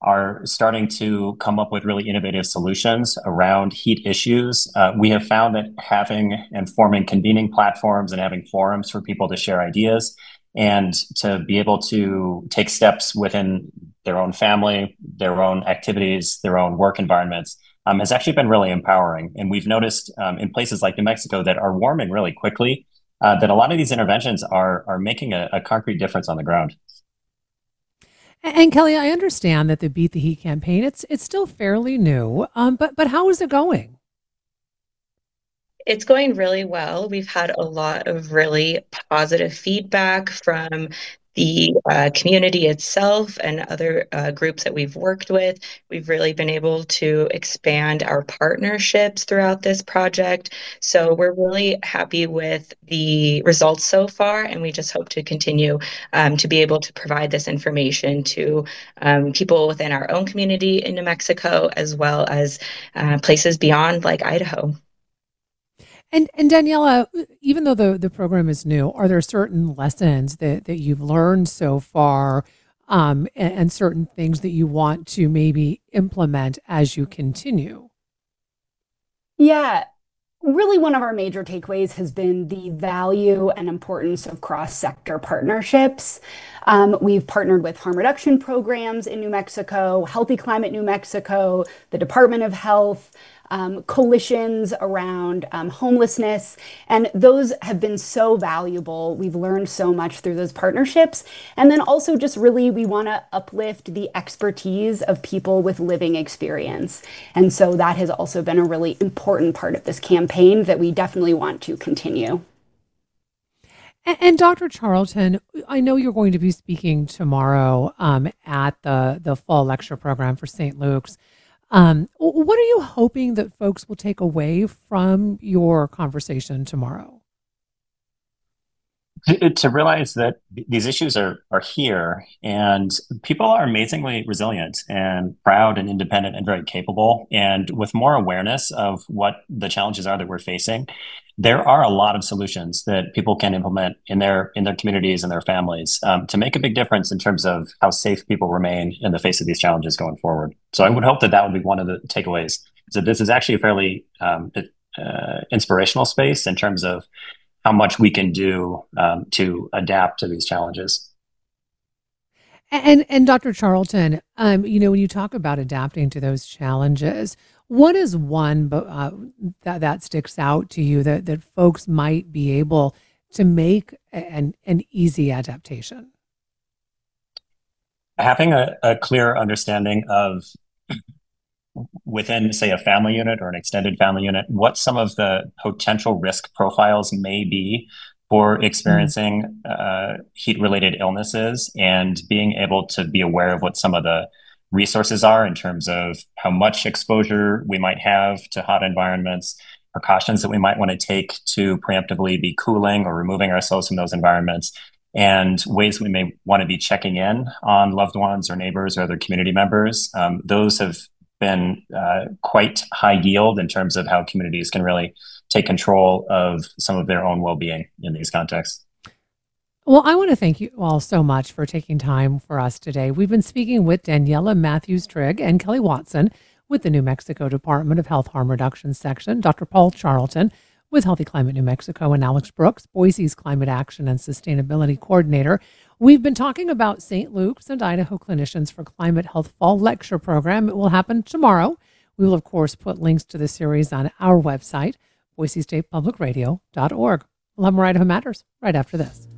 are starting to come up with really innovative solutions around heat issues. We have found that having and forming convening platforms and having forums for people to share ideas and to be able to take steps within their own family, their own activities, their own work environments has actually been really empowering. And we've noticed in places like New Mexico that are warming really quickly, that a lot of these interventions are making a concrete difference on the ground. And Kelly, I understand that the Beat the Heat campaign, it's still fairly new, but how is it going? It's going really well. We've had a lot of really positive feedback from the community itself and other groups that we've worked with. We've really been able to expand our partnerships throughout this project. So we're really happy with the results so far, and we just hope to continue to be able to provide this information to people within our own community in New Mexico, as well as places beyond like Idaho. And Daniela, even though the program is new, are there certain lessons that you've learned so far, and certain things that you want to maybe implement as you continue? Yeah, really one of our major takeaways has been the value and importance of cross-sector partnerships. We've partnered with harm reduction programs in New Mexico, Healthy Climate New Mexico, the Department of Health, coalitions around homelessness, and those have been so valuable. We've learned so much through those partnerships. And then also just really we want to uplift the expertise of people with living experience. And so that has also been a really important part of this campaign that we definitely want to continue. And Dr. Charlton, I know you're going to be speaking tomorrow at the fall lecture program for St. Luke's. What are you hoping that folks will take away from your conversation tomorrow? To realize that these issues are here and people are amazingly resilient and proud and independent and very capable. And with more awareness of what the challenges are that we're facing, there are a lot of solutions that people can implement in their communities and their families to make a big difference in terms of how safe people remain in the face of these challenges going forward. So I would hope that that would be one of the takeaways. So this is actually a fairly inspirational space in terms of how much we can do to adapt to these challenges. And Dr. Charlton, when you talk about adapting to those challenges, what is one that sticks out to you that folks might be able to make an easy adaptation? Having a clear understanding of within, say, a family unit or an extended family unit, what some of the potential risk profiles may be for Mm. experiencing heat-related illnesses, and being able to be aware of what some of the resources are in terms of how much exposure we might have to hot environments, precautions that we might want to take to preemptively be cooling or removing ourselves from those environments, and ways we may want to be checking in on loved ones or neighbors or other community members. Those have been quite high yield in terms of how communities can really take control of some of their own well-being in these contexts. Well, I want to thank you all so much for taking time for us today. We've been speaking with Daniela Matthews Trigg and Kelly Watson with the New Mexico Department of Health Harm Reduction Section, Dr. Paul Charlton with Healthy Climate New Mexico, and Alex Brooks, Boise's Climate Action and Sustainability Coordinator. We've been talking about St. Luke's and Idaho Clinicians for Climate Health Fall Lecture Program. It will happen tomorrow. We will, of course, put links to the series on our website, boisestatepublicradio.org. We'll have more Idaho Matters right after this.